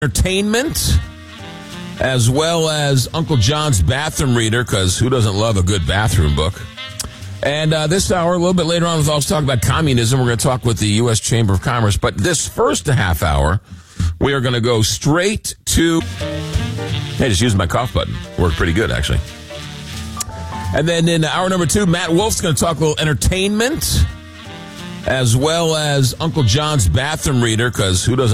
entertainment, as well as Uncle John's bathroom reader, because who doesn't love a good bathroom book? And this hour, a little bit later on, we'll also talk about communism. We're going to talk with the U.S. Chamber of Commerce. But this first half hour, we are going to go straight to... Hey, just using my cough button. Worked pretty good, actually. And then in hour number 2, Matt Wolf's going to talk a little entertainment, as well as Uncle John's bathroom reader, because who doesn't